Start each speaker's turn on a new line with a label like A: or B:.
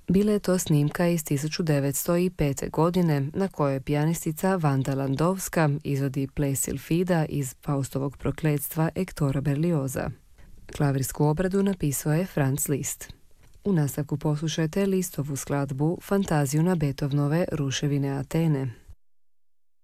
A: Bila je to snimka iz 1905. godine na kojoj pijanistica Vanda Landowska izvodi ples Silfida iz Faustovog prokletstva Hectora Berlioza. Klavirsku obradu napisao je Franz Liszt. U nastavku poslušajte Listovu skladbu Fantaziju na Beethovenove Ruševine Atene.